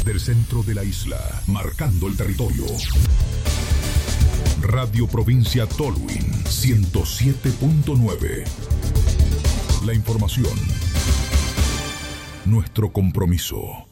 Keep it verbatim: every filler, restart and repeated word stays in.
desde el centro de la isla, marcando el territorio. Radio Provincia Tolwyn, ciento siete punto nueve. La información, nuestro compromiso.